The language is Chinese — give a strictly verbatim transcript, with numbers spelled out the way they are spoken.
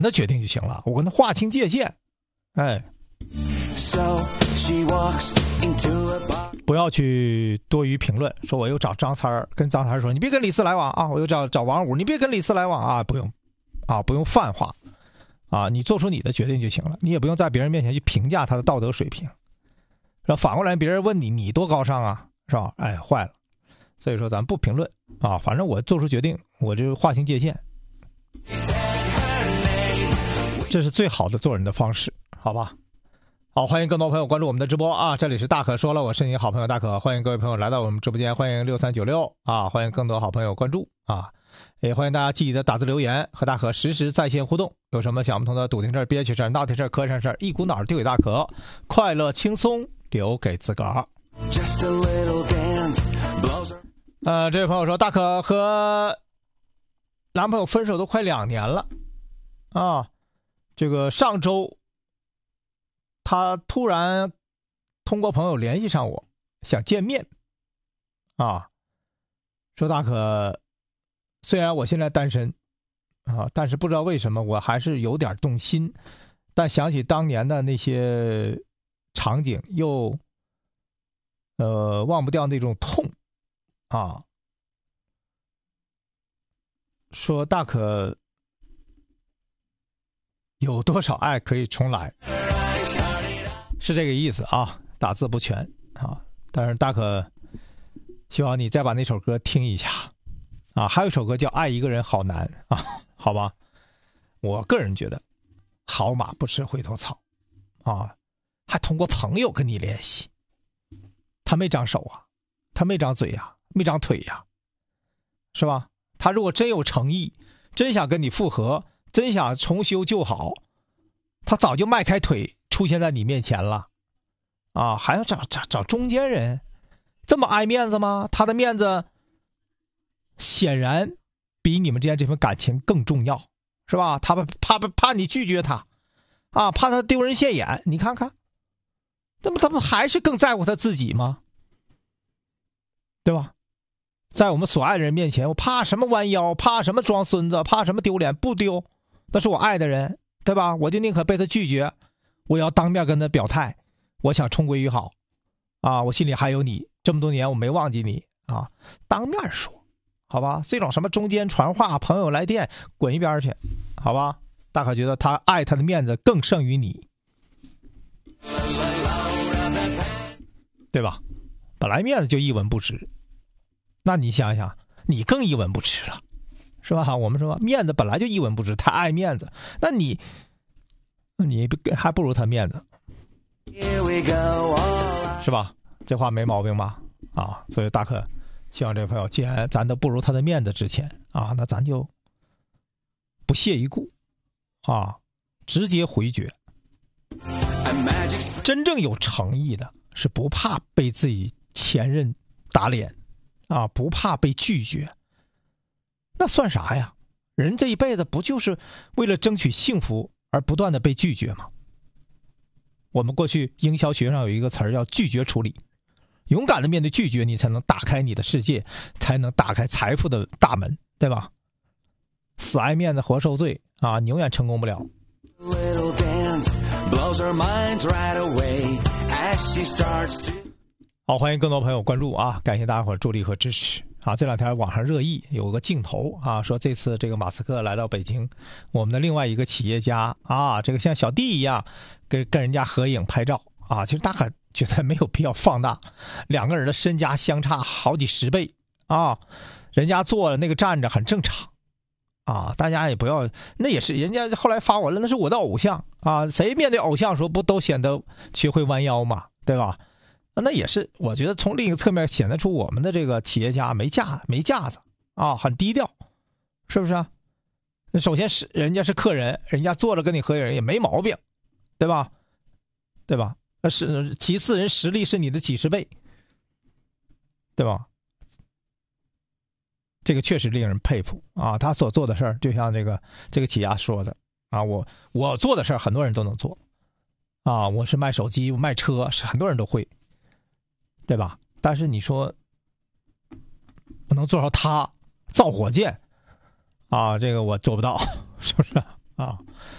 的决定就行了，我跟他划清界限。哎，不要去多余评论，说我又找张三儿，跟张三儿说你别跟李四来往啊，我又找找王五，你别跟李四来往啊，不用啊，不用泛化啊，你做出你的决定就行了，你也不用在别人面前去评价他的道德水平。然后反过来别人问你你多高尚啊，是吧？哎，坏了。所以说咱不评论啊，反正我做出决定，我就划清界限，这是最好的做人的方式，好吧？好，欢迎更多朋友关注我们的直播啊！这里是大可说了，我是你好朋友大可，欢迎各位朋友来到我们直播间，欢迎六三九六啊，欢迎更多好朋友关注啊，也欢迎大家积极的打字留言，和大可实时在线互动，有什么想不通的堵听事儿、憋屈事儿、闹听事儿、磕碜事儿，一股脑儿丢给大可，快乐轻松留给自个儿。呃，这位朋友说，大可和男朋友分手都快两年了啊，这个上周他突然通过朋友联系上我，想见面啊，说大可虽然我现在单身啊，但是不知道为什么我还是有点动心，但想起当年的那些场景又呃忘不掉那种痛啊，说大可有多少爱可以重来，是这个意思啊，打字不全啊，但是大可希望你再把那首歌听一下啊，还有一首歌叫《爱一个人好难》啊，好吧，我个人觉得好马不吃回头草啊，还通过朋友跟你联系，他没长手啊，他没长嘴呀，没长腿呀，是吧？他如果真有诚意，真想跟你复合，真想重修旧好，他早就迈开腿出现在你面前了啊！还要找找找中间人，这么爱面子吗？他的面子显然比你们之间这份感情更重要，是吧？他怕怕怕你拒绝他啊，怕他丢人现眼。你看看，那么他不还是更在乎他自己吗？对吧？在我们所爱的人面前，我怕什么弯腰，怕什么装孙子，怕什么丢脸？不丢，那是我爱的人，对吧？我就宁可被他拒绝，我要当面跟他表态，我想重归于好啊！我心里还有你，这么多年我没忘记你啊！当面说，好吧？这种什么中间传话、朋友来电，滚一边去，好吧？大可觉得他爱他的面子更胜于你，对吧？本来面子就一文不值。那你想想，你更一文不值了，是吧？我们说面子本来就一文不值，他爱面子，那你，你还不如他面子，是吧？这话没毛病吧？啊，所以大可希望这位朋友，既然咱都不如他的面子值钱啊，那咱就不屑一顾啊，直接回绝。真正有诚意的是不怕被自己前任打脸。啊，不怕被拒绝，那算啥呀？人这一辈子不就是为了争取幸福而不断的被拒绝吗？我们过去营销学上有一个词儿叫拒绝处理，勇敢的面对拒绝，你才能打开你的世界，才能打开财富的大门，对吧？死爱面子活受罪啊，你永远成功不了。好，欢迎更多朋友关注啊！感谢大家伙助力和支持啊！这两天网上热议有个镜头啊，说这次这个马斯克来到北京，我们的另外一个企业家啊，这个像小弟一样跟跟人家合影拍照啊，其实大可觉得没有必要放大，两个人的身家相差好几十倍啊，人家坐了那个站着很正常啊，大家也不要，那也是人家后来发文了，那是我的偶像啊，谁面对偶像时候不都显得学会弯腰嘛，对吧？那也是，我觉得从另一个侧面显得出我们的这个企业家没架没架子啊，很低调，是不是啊？首先是人家是客人，人家坐着跟你合影也没毛病，对吧？对吧？那是其次，人实力是你的几十倍，对吧？这个确实令人佩服啊！他所做的事儿，就像这个这个企业家说的啊，我我做的事儿很多人都能做啊，我是卖手机卖车，是很多人都会。对吧？但是你说不能做到他造火箭啊，这个我做不到，是不是啊？